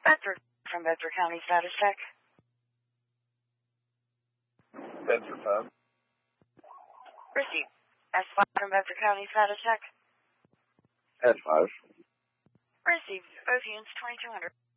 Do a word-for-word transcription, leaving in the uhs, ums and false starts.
Bedford from Bedford County Status Check. Bedford five. Received. S five from Bedford County Status Check. S five. Received. Both units twenty-two hundred.